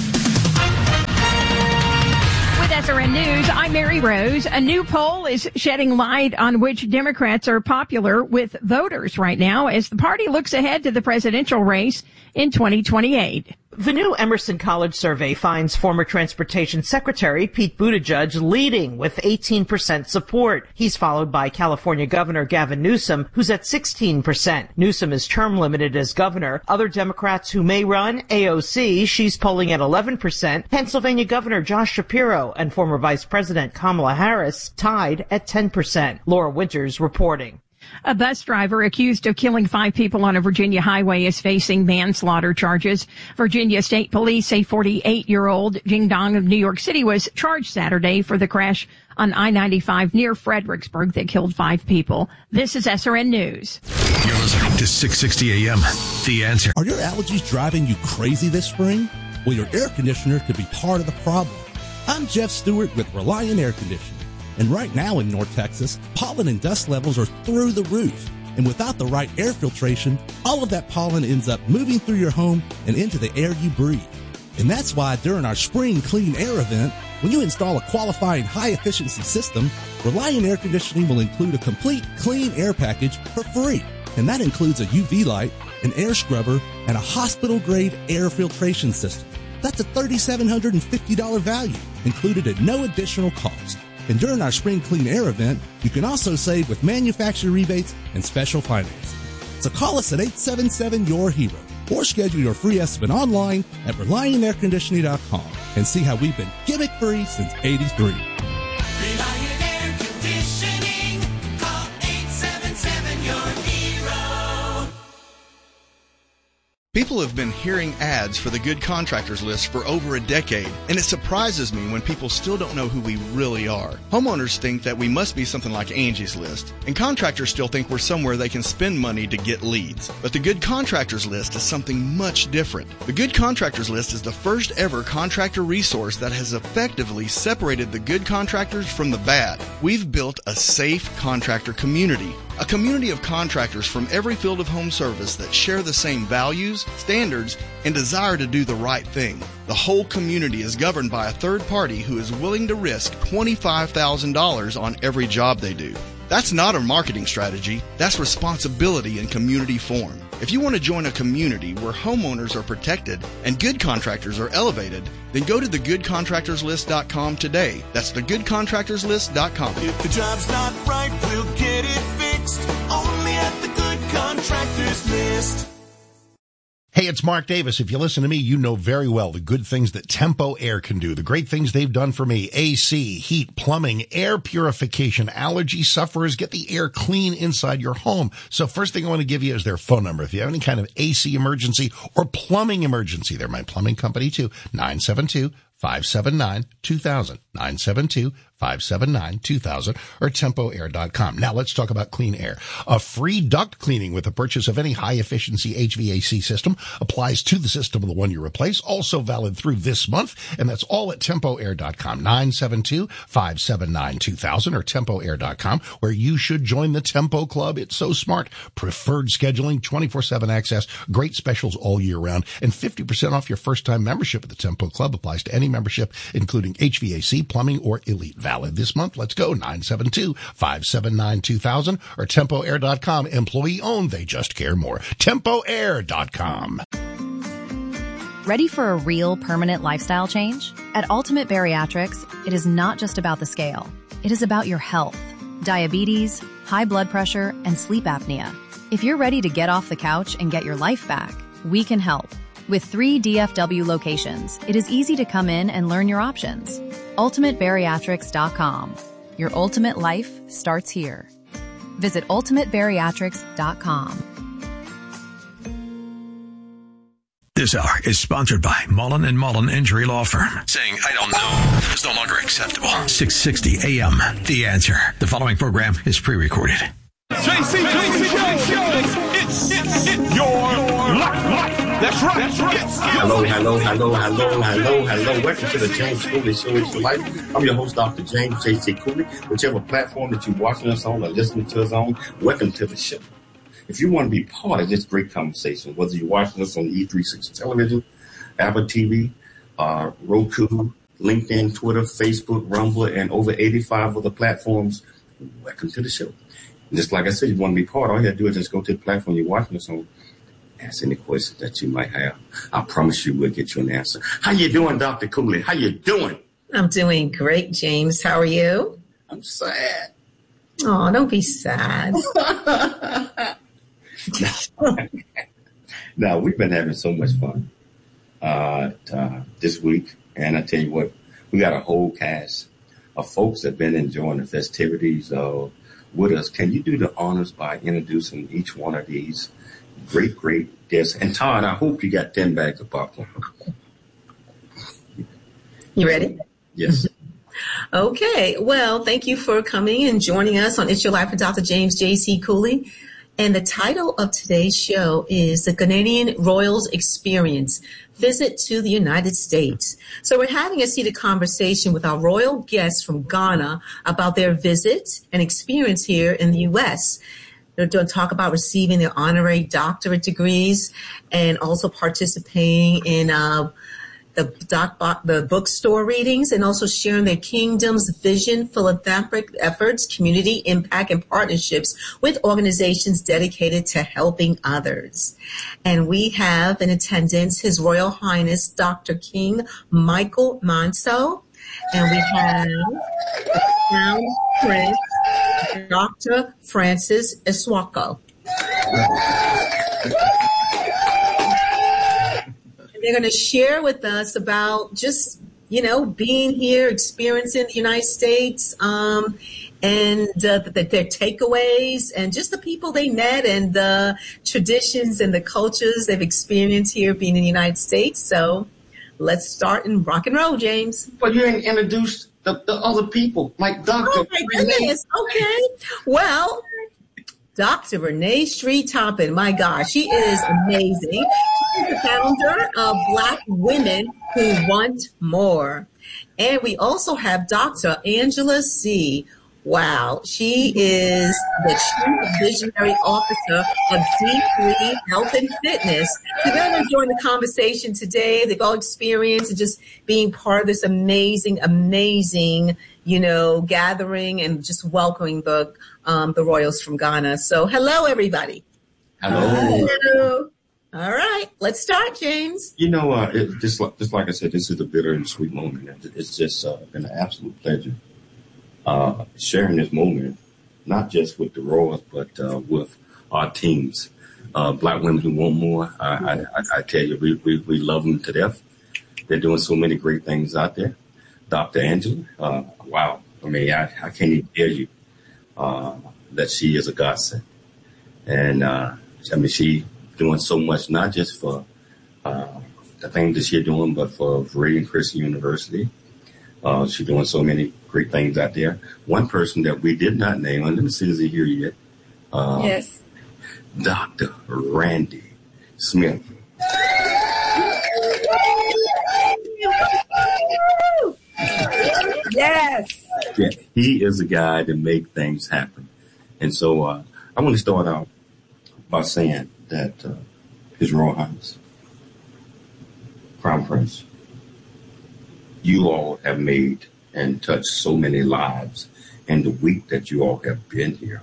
With SRN News, I'm Mary Rose. A new poll is shedding light on which Democrats are popular with voters right now as the party looks ahead to the presidential race in 2028. The new Emerson College survey finds former Transportation Secretary Pete Buttigieg leading with 18% support. He's followed by California Governor Gavin Newsom, who's at 16%. Newsom is term limited as governor. Other Democrats who may run, AOC, she's polling at 11%. Pennsylvania Governor Josh Shapiro and former Vice President Kamala Harris tied at 10%. Laura Winters reporting. A bus driver accused of killing 5 people on a Virginia highway is facing manslaughter charges. Virginia State Police say 48-year-old Jing Dong of New York City was charged Saturday for the crash on I-95 near Fredericksburg that killed 5 people. This is SRN News. You're listening to 660 AM, The Answer. Are your allergies driving you crazy this spring? Well, your air conditioner could be part of the problem. I'm Jeff Stewart with Reliant Air Conditioning. And right now in North Texas, pollen and dust levels are through the roof. And without the right air filtration, all of that pollen ends up moving through your home and into the air you breathe. And that's why during our spring clean air event, when you install a qualifying high-efficiency system, Reliant Air Conditioning will include a complete clean air package for free. And that includes a UV light, an air scrubber, and a hospital-grade air filtration system. That's a $3,750 value, included at no additional cost. And during our Spring Clean Air event, you can also save with manufacturer rebates and special financing. So call us at 877-YOUR-HERO or schedule your free estimate online at ReliantAirConditioning.com and see how we've been gimmick-free since '83. Reliant Air Conditioning. Call 877-YOUR-HERO. People have been hearing ads for the Good Contractors List for over a decade, and it surprises me when people still don't know who we really are. Homeowners think that we must be something like Angie's List, and contractors still think we're somewhere they can spend money to get leads. But the Good Contractors List is something much different. The Good Contractors List is the first ever contractor resource that has effectively separated the good contractors from the bad. We've built a safe contractor community. A community of contractors from every field of home service that share the same values, standards, and desire to do the right thing. The whole community is governed by a third party who is willing to risk $25,000 on every job they do. That's not a marketing strategy. That's responsibility in community form. If you want to join a community where homeowners are protected and good contractors are elevated, then go to thegoodcontractorslist.com today. That's thegoodcontractorslist.com. If the job's not right, we'll get it fixed. Only at the Good Contractors List. Hey, it's Mark Davis. If you listen to me, you know very well the good things that Tempo Air can do, the great things they've done for me. AC, heat, plumbing, air purification. Allergy sufferers, get the air clean inside your home. So first thing I want to give you is their phone number. If you have any kind of AC emergency or plumbing emergency, they're my plumbing company too, 972-579-2000, 579-2000 or TempoAir.com. Now let's talk about clean air. A free duct cleaning with the purchase of any high-efficiency HVAC system applies to the system of the one you replace, also valid through this month, and that's all at TempoAir.com. 972-579-2000 or TempoAir.com, where you should join the Tempo Club. It's so smart. Preferred scheduling, 24/7 access, great specials all year round, and 50% off your first-time membership at the Tempo Club applies to any membership, including HVAC, plumbing, or Elite. Valid this month. Let's go. 972-579-2000 or TempoAir.com. Employee owned. They just care more. TempoAir.com. Ready for a real permanent lifestyle change? At Ultimate Bariatrics, it is not just about the scale. It is about your health, diabetes, high blood pressure, and sleep apnea. If you're ready to get off the couch and get your life back, we can help. With 3 DFW locations, it is easy to come in and learn your options. UltimateBariatrics.com. Your ultimate life starts here. Visit UltimateBariatrics.com. This hour is sponsored by Mullen & Mullen Injury Law Firm. Saying, I don't know, is no longer acceptable. 660 AM, The Answer. The following program is pre-recorded. JC it's your life. That's right. Hello. Welcome to the James Cooley Show. It's your life. I'm your host, Dr. James J.C. Cooley. Whichever platform that you're watching us on or listening to us on, welcome to the show. If you want to be part of this great conversation, whether you're watching us on E360 television, Apple TV, Roku, LinkedIn, Twitter, Facebook, Rumble, and over 85 other platforms, welcome to the show. And just like I said, you want to be part, all you have to do is just go to the platform you're watching us on. Ask any questions that you might have. I promise you we'll get you an answer. How you doing, Dr. Cooley? How you doing? I'm doing great, James. How are you? I'm sad. Oh, don't be sad. Now, we've been having so much fun this week. And I tell you what, we got a whole cast of folks that have been enjoying the festivities with us. Can you do the honors by introducing each one of these great guests? And Todd, I hope you got 10 bags of popcorn. You ready? Yes. Okay. Well, thank you for coming and joining us on It's Your Life with Dr. James J.C. Cooley. And the title of today's show is The Ghanaian Royals Experience, Visit to the United States. So we're having a seated conversation with our royal guests from Ghana about their visit and experience here in the U.S. They're going to talk about receiving their honorary doctorate degrees and also participating in the bookstore readings and also sharing their kingdom's vision, philanthropic efforts, community impact, and partnerships with organizations dedicated to helping others. And we have in attendance His Royal Highness Dr. King Michael Manso, and we have the Crown Prince Dr. Francis Iswako. They're going to share with us about just, being here, experiencing the United States, and their takeaways and just the people they met and the traditions and the cultures they've experienced here being in the United States. So let's start and rock and roll, James. But you didn't introduce the other people, like Dr. Oh, my goodness. Okay. Well, Dr. Renee Street Toppin, my gosh, she is amazing. She's the founder of Black Women Who Want More. And we also have Dr. Angela C. Wow, she is the Chief Visionary Officer of D3 Health and Fitness. So they're going to join the conversation today. They've all experienced just being part of this amazing, gathering and just welcoming the royals from Ghana. So hello, everybody. Hello. All right, let's start, James. Just like I said, this is a bitter and sweet moment. It's just been an absolute pleasure sharing this moment, not just with the royals, but with our teams. Black Women Who Want More. I tell you, we love them to death. They're doing so many great things out there. Dr. Angela, wow. I mean, I can't even tell you that she is a godsend. And, she doing so much, not just for the things that she's doing, but for Viridian Christian University, She's doing so many great things out there. One person that we did not name, and let me see, is he here yet? Yes. Dr. Randy Smith. Yes. Yeah, he is a guy to make things happen. And so I want to start out by saying that His Royal Highness, Crown Prince, you all have made and touched so many lives in the week that you all have been here.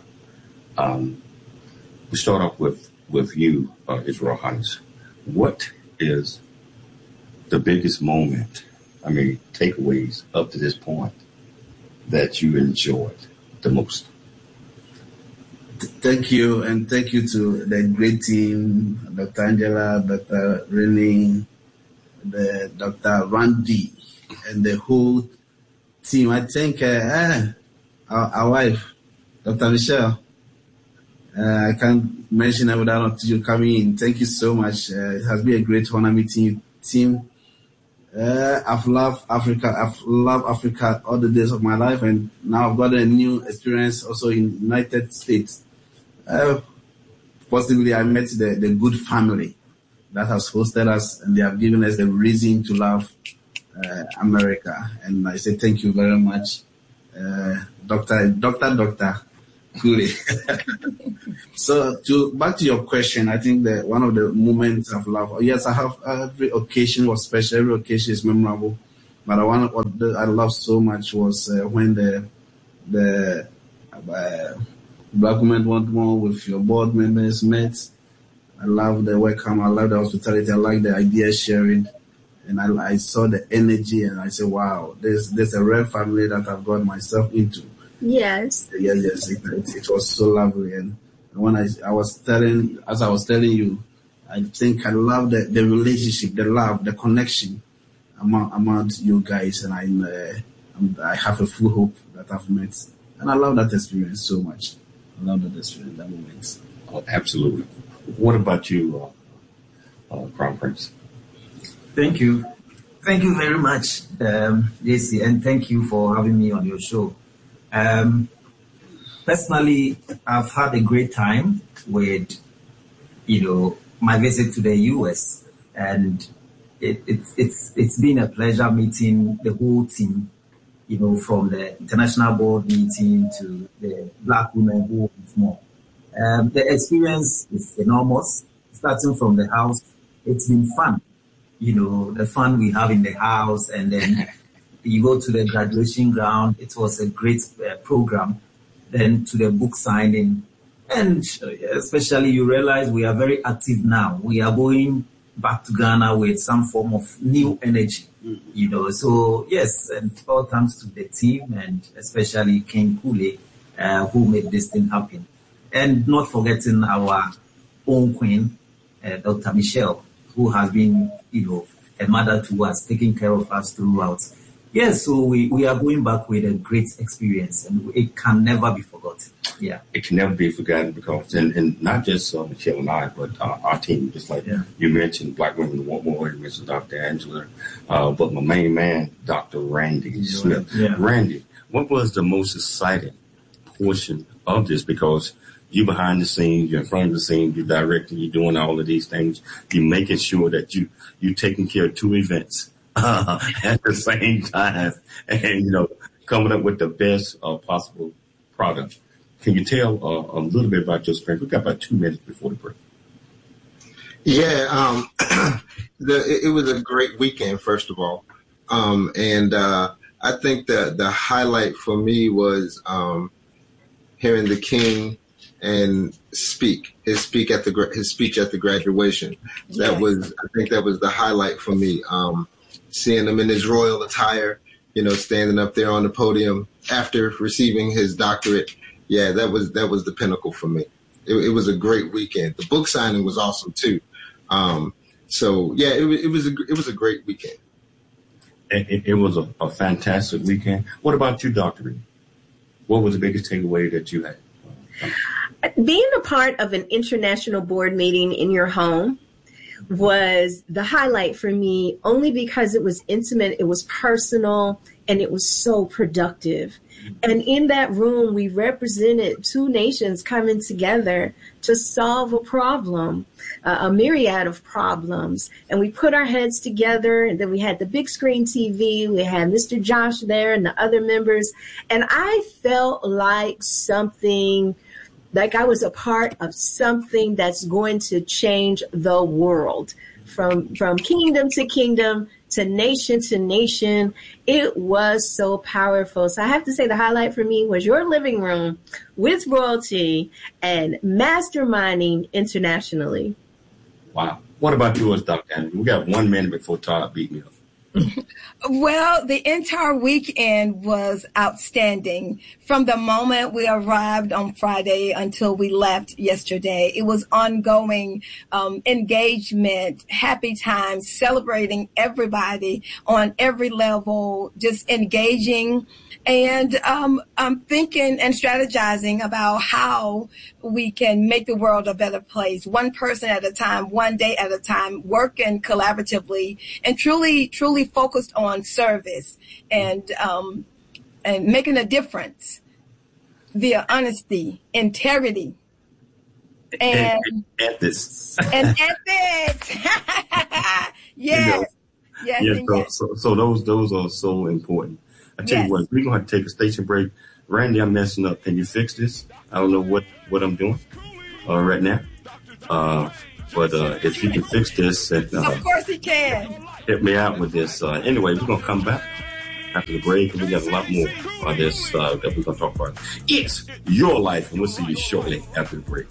We start off with you, His Royal Highness. What is the biggest moment, takeaways up to this point that you enjoyed the most? Thank you, and thank you to the great team, Dr. Angela, Dr. Renee, Dr. Randy, and the whole team. I think our wife, Dr. Michelle, I can't mention her without you coming in. Thank you so much. It has been a great honor meeting you, team. I've loved Africa. I've loved Africa all the days of my life, and now I've got a new experience also in United States. Possibly I met the good family that has hosted us, and they have given us the reason to love America. And I say thank you very much, Dr. Cooley. So back to your question, I think that one of the moments of love, yes, I have every occasion was special, every occasion is memorable, but what I loved so much was when the Black Women Want More with your board members met. I love the welcome, I love the hospitality, I like the idea sharing, and I saw the energy, and I said, wow, there's a rare family that I've got myself into. Yes. Yes, it was so lovely. And when I was telling you, I think I love the relationship, the love, the connection among you guys, and I have a full hope that I've met, and I love that experience so much. I love that experience, that moment. Oh, absolutely. What about you, Crown Prince? Thank you very much, JC, and thank you for having me on your show. Personally, I've had a great time with, my visit to the U.S. and it's been a pleasure meeting the whole team, from the international board meeting to the Black Women Who Want More. The experience is enormous. Starting from the house, it's been fun. The fun we have in the house, and then you go to the graduation ground. It was a great program. Then to the book signing. And especially you realize we are very active now. We are going back to Ghana with some form of new energy, So yes, and all thanks to the team and especially King Cooley, who made this thing happen. And not forgetting our own queen, Dr. Michelle, who has been, a mother to us, taking care of us throughout. Yes, so we are going back with a great experience, and it can never be forgotten. Yeah, it can never be forgotten because, and not just Michelle and I, but our team. Just like you mentioned, Black Women Want More. You mentioned Dr. Angela, but my main man, Dr. Randy Smith. Yeah. Randy, what was the most exciting portion of this? Because you behind the scenes, you're in front of the scenes, you're directing, you're doing all of these things. You're making sure that you're taking care of two events at the same time, and coming up with the best possible product. Can you tell a little bit about your experience? We've got about 2 minutes before the break. Yeah, it was a great weekend, first of all, and I think the highlight for me was hearing the King and his speech at the graduation. I think that was the highlight for me. Seeing him in his royal attire, standing up there on the podium after receiving his doctorate. Yeah, that was the pinnacle for me. It was a great weekend. The book signing was awesome too. So yeah, it was a great weekend. It was a fantastic weekend. What about you, Dr. Reed? What was the biggest takeaway that you had? Being a part of an international board meeting in your home was the highlight for me, only because it was intimate, it was personal, and it was so productive. And in that room, we represented two nations coming together to solve a problem, a myriad of problems. And we put our heads together, and then we had the big screen TV. We had Mr. Josh there and the other members. And I felt like I was a part of something that's going to change the world from kingdom to kingdom, to nation. It was so powerful. So I have to say the highlight for me was your living room with royalty and masterminding internationally. Wow. What about yours, Dr. Andrew? We got 1 minute before Todd beat me up. Well, the entire weekend was outstanding. From the moment we arrived on Friday until we left yesterday, it was ongoing engagement, happy times, celebrating everybody on every level, just engaging. And I'm thinking and strategizing about how we can make the world a better place, one person at a time, one day at a time, working collaboratively and truly focused on service and making a difference via honesty, integrity, and ethics. And ethics. Yes. Yes. So those are so important. I tell you what, we're gonna have to take a station break. Randy, I'm messing up. Can you fix this? I don't know what I'm doing right now. But if you can fix this, and, of course he can. Hit me out with this. Anyway, we're gonna come back after the break, and we got a lot more on this that we're gonna talk about. It's your life, and we'll see you shortly after the break.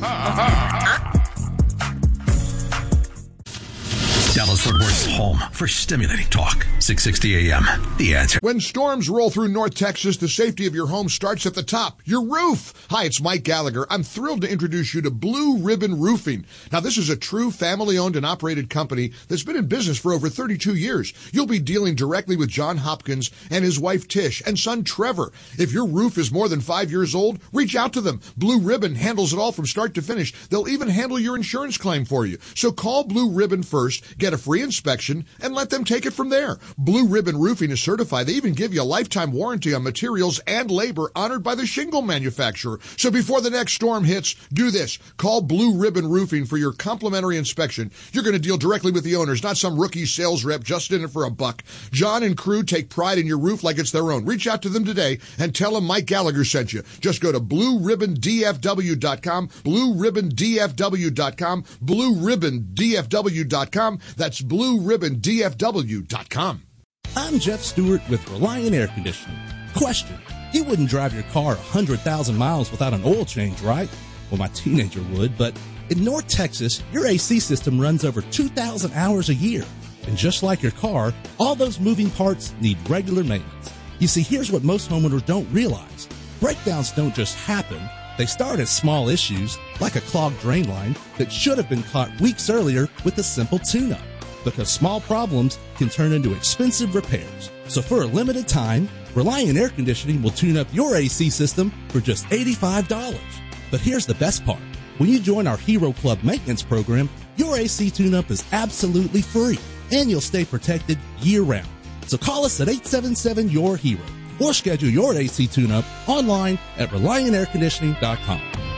Dallas-Fort Worth's home for stimulating talk. 660 AM. The Answer. When storms roll through North Texas, the safety of your home starts at the top, your roof. Hi, it's Mike Gallagher. I'm thrilled to introduce you to Blue Ribbon Roofing. Now, this is a true family-owned and operated company that's been in business for over 32 years. You'll be dealing directly with John Hopkins and his wife Tish and son Trevor. If your roof is more than 5 years old, reach out to them. Blue Ribbon handles it all from start to finish. They'll even handle your insurance claim for you. So call Blue Ribbon first, get a free inspection, and let them take it from there. Blue Ribbon Roofing is certified. They even give you a lifetime warranty on materials and labor honored by the shingle manufacturer. So before the next storm hits, do this. Call Blue Ribbon Roofing for your complimentary inspection. You're going to deal directly with the owners, not some rookie sales rep just in it for a buck. John and crew take pride in your roof like it's their own. Reach out to them today and tell them Mike Gallagher sent you. Just go to BlueRibbonDFW.com, BlueRibbonDFW.com, BlueRibbonDFW.com. That's BlueRibbonDFW.com. I'm Jeff Stewart with Reliant Air Conditioning. Question: you wouldn't drive your car 100,000 miles without an oil change, right? Well, my teenager would, but in North Texas, your AC system runs over 2,000 hours a year. And just like your car, all those moving parts need regular maintenance. You see, here's what most homeowners don't realize. Breakdowns don't just happen. They start as small issues, like a clogged drain line that should have been caught weeks earlier with a simple tune-up. Because small problems can turn into expensive repairs. So for a limited time, Reliant Air Conditioning will tune up your AC system for just $85. But here's the best part. When you join our Hero Club maintenance program, your AC tune-up is absolutely free, and you'll stay protected year-round. So call us at 877-YOUR-HERO or schedule your AC tune-up online at ReliantAirConditioning.com.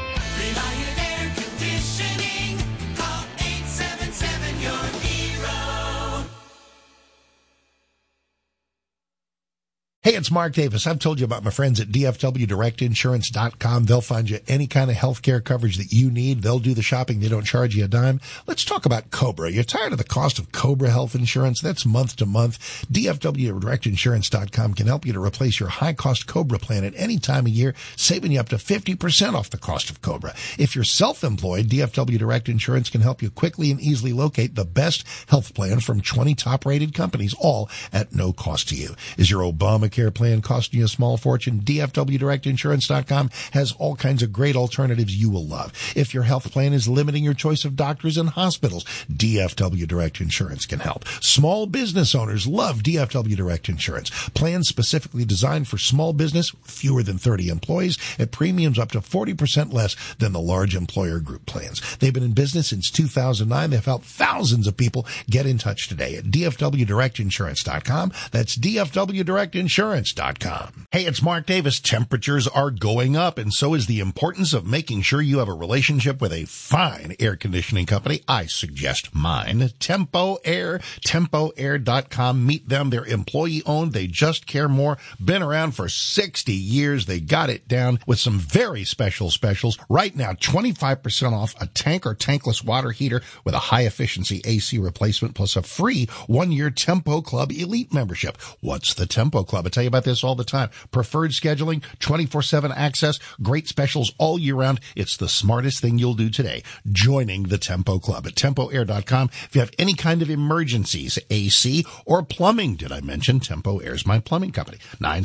Hey, it's Mark Davis. I've told you about my friends at DFWDirectInsurance.com. They'll find you any kind of healthcare coverage that you need. They'll do the shopping. They don't charge you a dime. Let's talk about Cobra. You're tired of the cost of Cobra health insurance? That's month to month. DFWDirectInsurance.com can help you to replace your high-cost Cobra plan at any time of year, saving you up to 50% off the cost of Cobra. If you're self-employed, DFW Direct Insurance can help you quickly and easily locate the best health plan from 20 top-rated companies, all at no cost to you. Is your Obamacare Obamacare plan costing you a small fortune, DFWDirectInsurance.com has all kinds of great alternatives you will love. If your health plan is limiting your choice of doctors and hospitals, DFW Direct Insurance can help. Small business owners love DFW Direct Insurance. Plans specifically designed for small business, fewer than 30 employees, at premiums up to 40% less than the large employer group plans. They've been in business since 2009. They've helped thousands of people. Get in touch today at DFWDirectInsurance.com. That's DFWDirectInsurance.com. Hey, it's Mark Davis. Temperatures are going up, and so is the importance of making sure you have a relationship with a fine air conditioning company. I suggest mine, Tempo Air, TempoAir.com. Meet them. They're employee-owned. They just care more. Been around for 60 years. They got it down with some very special specials. Right now, 25% off a tank or tankless water heater with a high-efficiency AC replacement plus a free 1-year Tempo Club Elite membership. What's the Tempo Club? I tell you about this all the time. Preferred scheduling, 24/7 access, great specials all year round. It's the smartest thing you'll do today, joining the Tempo Club at TempoAir.com. If you have any kind of emergencies, AC or plumbing, did I mention Tempo Air's my plumbing company?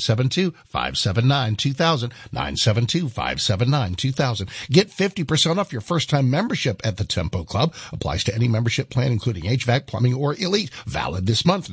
972-579-2000, 972-579-2000. Get 50% off your first-time membership at the Tempo Club. Applies to any membership plan, including HVAC, plumbing, or Elite. Valid this month,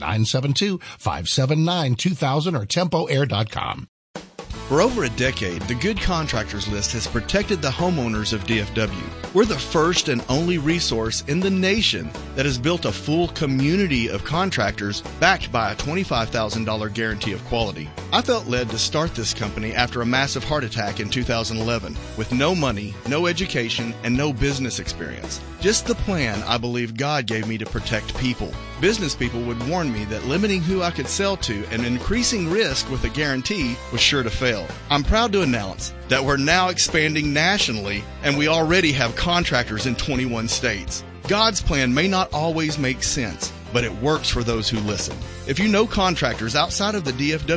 972-579-2000 or TempoAir.com. For over a decade, the Good Contractors List has protected the homeowners of DFW. We're the first and only resource in the nation that has built a full community of contractors backed by a $25,000 guarantee of quality. I felt led to start this company after a massive heart attack in 2011 with no money, no education, and no business experience. Just the plan I believe God gave me to protect people. Business people would warn me that limiting who I could sell to and increasing risk with a guarantee was sure to fail. I'm proud to announce that we're now expanding nationally, and we already have contractors in 21 states. God's plan may not always make sense, but it works for those who listen. If you know contractors outside of the DFW